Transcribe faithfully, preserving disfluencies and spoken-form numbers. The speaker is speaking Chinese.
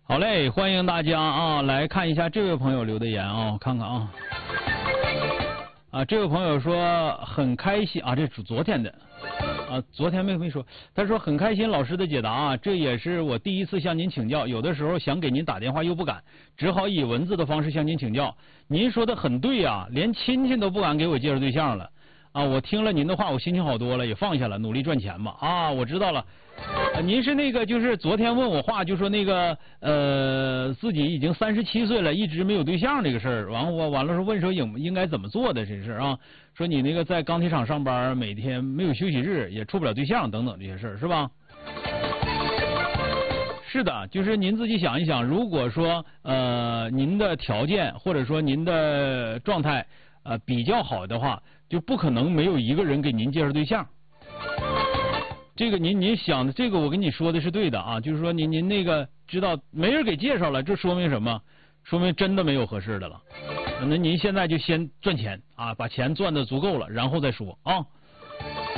好嘞，欢迎大家啊，来看一下这位朋友留的言啊，我看看啊。啊，这位朋友说很开心啊，这是昨天的，啊，昨天没没说，他说很开心老师的解答啊，这也是我第一次向您请教，有的时候想给您打电话又不敢，只好以文字的方式向您请教。您说的很对啊，连亲戚都不敢给我介绍对象了。啊，我听了您的话，我心情好多了，也放下了，努力赚钱吧。啊，我知道了。啊、您是那个，就是昨天问我话，就说那个呃，自己已经三十七岁了，一直没有对象这个事儿。完我完了说问说应应该怎么做的这事啊？说你那个在钢铁厂上班，每天没有休息日，也处不了对象等等这些事儿，是吧？是的，就是您自己想一想，如果说呃您的条件或者说您的状态呃比较好的话，就不可能没有一个人给您介绍对象。这个您您想的这个我跟你说的是对的啊，就是说您您那个知道没人给介绍了，这说明什么？说明真的没有合适的了。那您现在就先赚钱啊，把钱赚的足够了，然后再说啊。